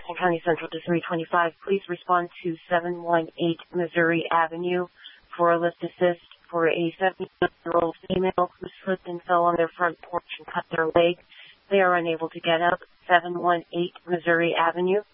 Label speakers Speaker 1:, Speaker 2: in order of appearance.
Speaker 1: Jefferson County Central to 325. Please respond to 718 Missouri Avenue for a lift assist for a 70-year-old female who slipped and fell on their front porch and cut their leg. They are unable to get up. 718 Missouri Avenue.